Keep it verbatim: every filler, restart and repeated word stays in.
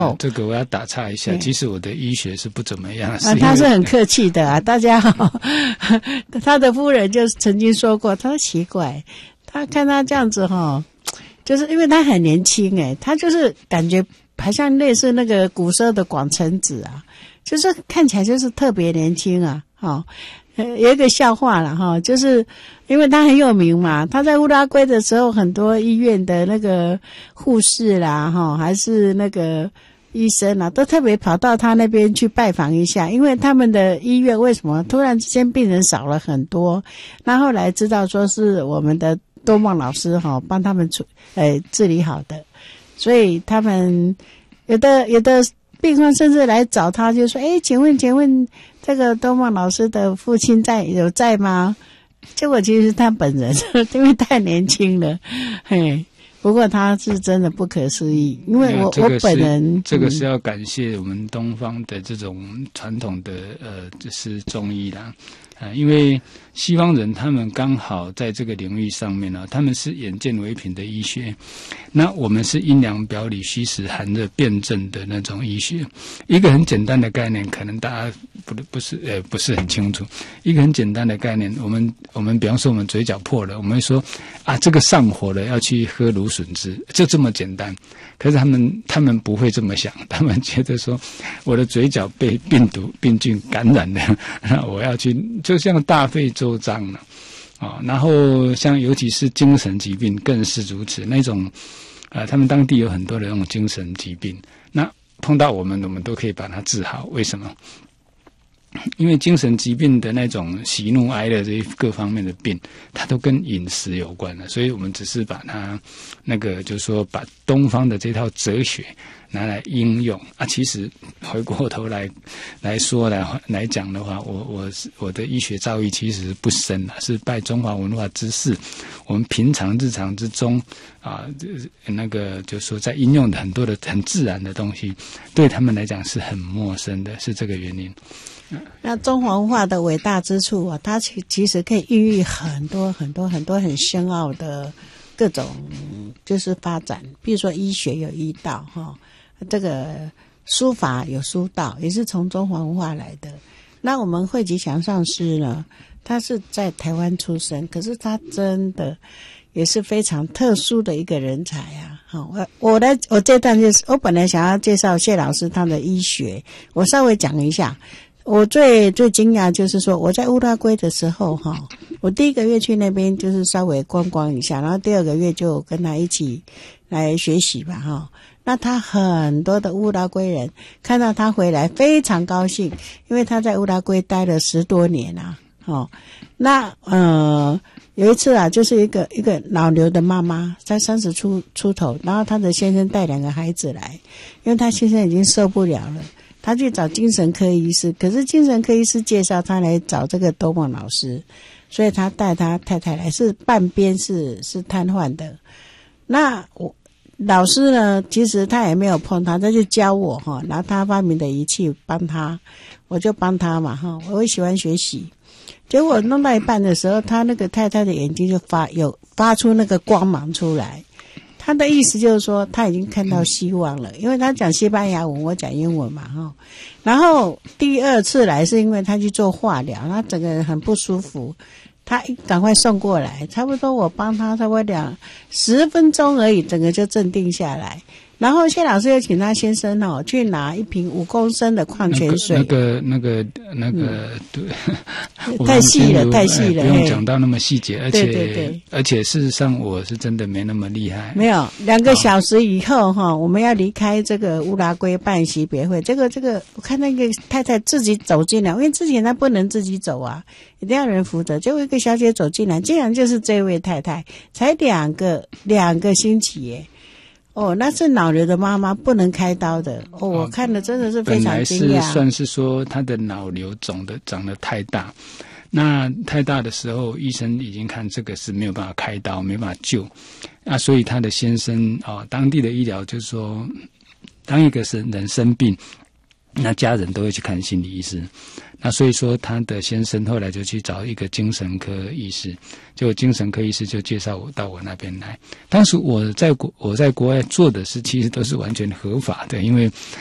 哦，这个我要打岔一下，其实我的医学是不怎么样。 啊，他是很客气的啊，大家好、哦。他的夫人就曾经说过，他说奇怪，他看他这样子哈、哦，就是因为他很年轻诶，他就是感觉好像类似那个古时候的广成子啊，就是看起来就是特别年轻啊，哈、哦。有一个笑话啦哈，就是因为他很有名嘛，他在乌拉圭的时候，很多医院的那个护士啦哈，还是那个医生啊，都特别跑到他那边去拜访一下，因为他们的医院为什么突然之间病人少了很多？那后来知道说是我们的多梦老师哈帮他们处呃治理好的，所以他们有的有的病患甚至来找他，就说：“哎，请问请问这个多梦老师的父亲在有在吗？”结果其实是他本人，因为太年轻了，嘿。不过他是真的不可思议，因为我、 这个、 我本人这个是要感谢我们东方的这种传统的呃，就是中医啦，啊、呃，因为西方人他们刚好在这个领域上面呢、啊，他们是眼见为凭的医学，那我们是阴阳表里虚实寒热辩证的那种医学。一个很简单的概念，可能大家不不是呃不是很清楚。一个很简单的概念，我们我们比方说我们嘴角破了，我们会说啊，这个上火了要去喝芦笋汁，就这么简单。可是他们他们不会这么想，他们觉得说我的嘴角被病毒病菌感染了，那我要去就像大费周章了啊、哦。然后像尤其是精神疾病更是如此，那种啊、呃，他们当地有很多的那种精神疾病，那碰到我们，我们都可以把它治好。为什么？因为精神疾病的那种喜怒哀乐这一各方面的病，它都跟饮食有关的，所以我们只是把它那个就是说把东方的这套哲学拿来应用啊。其实回过头来来说来来讲的话，我我我的医学造诣其实不深啊，是拜中华文化之赐，我们平常日常之中啊，那个就是说在应用的很多的很自然的东西，对他们来讲是很陌生的，是这个原因。 那中华文化的伟大之处啊，它其其实可以孕育很多很多很多很深奥的各种就是发展。比如说医学有医道哈，这个书法有书道，也是从中华文化来的。那我们惠吉祥上师呢，他是在台湾出生，可是他真的也是非常特殊的一个人才啊！好，我我来我这段就是我本来想要介绍谢老师他的医学，我稍微讲一下。我最最惊讶就是说，我在乌拉圭的时候哈，我第一个月去那边就是稍微观光一下，然后第二个月就跟他一起来学习吧哈。那他很多的乌拉圭人看到他回来非常高兴，因为他在乌拉圭待了十多年啊。哦，那呃有一次啊，就是一个一个老牛的妈妈在三十出出头，然后他的先生带两个孩子来，因为他先生已经受不了了。他去找精神科医师，可是精神科医师介绍他来找这个多梦老师，所以他带他太太来，是半边是是瘫痪的。那我老师呢，其实他也没有碰他，他就教我哈，拿他发明的仪器帮他，我就帮他嘛哈，我也喜欢学习。结果弄到一半的时候，他那个太太的眼睛就发有发出那个光芒出来。他的意思就是说他已经看到希望了，因为他讲西班牙文，我讲英文嘛哈。然后第二次来是因为他去做化疗，他整个人很不舒服，他一赶快送过来，差不多我帮他差不多两十分钟而已，整个就镇定下来。然后谢老师又请他先生哦去拿一瓶五公升的矿泉水， 那个那个那个、那个嗯、对， 太细了太细了， 不用讲到那么细节，而且对对对， 而且事实上我是真的没那么厉害。 没有两个小时以后哈、哦，我们要离开这个乌拉圭办惜别会，这个这个我看那个太太自己走进来，因为之前她不能自己走啊，一定要人扶着。结果一个小姐走进来，竟然就是这位太太，才两个两个星期耶。哦，那是脑瘤的妈妈不能开刀的哦，我看了真的是非常惊讶。 本来是算是说她的脑瘤肿的长得太大，那太大的时候，医生已经看这个是没有办法开刀，没办法救，啊，所以她的先生啊、哦，当地的医疗就是说，当一个人生病， 那家人都会去看心理医师。那所以说他的先生后来就去找一个精神科医师，结果精神科医师就介绍我到我那边来。当时我在国我在国外做的是其实都是完全合法的，因为